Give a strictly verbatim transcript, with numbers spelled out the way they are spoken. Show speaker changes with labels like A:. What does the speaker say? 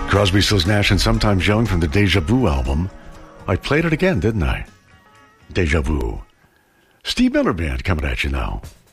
A: Crosby, Stills, Nash, and Sometimes Young from the Deja Vu album. I played it again, didn't I? Deja Vu. Steve Miller Band coming at you now